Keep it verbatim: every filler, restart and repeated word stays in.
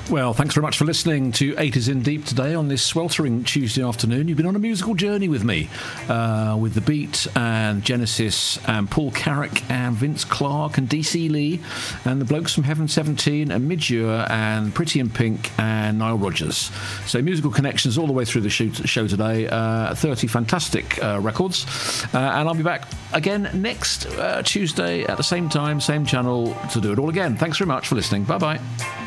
Well, thanks very much for listening to Eight is in Deep today on this sweltering Tuesday afternoon. You've been on a musical journey with me, uh, with The Beat and Genesis and Paul Carrick and Vince Clarke and D C Lee and the blokes from Heaven seventeen and Midge and Pretty in Pink and Nile Rodgers. So musical connections all the way through the show, show today. Uh, thirty fantastic uh, records. Uh, and I'll be back again next uh, Tuesday at the same time, same channel to do it all again. Thanks very much for listening. Bye-bye.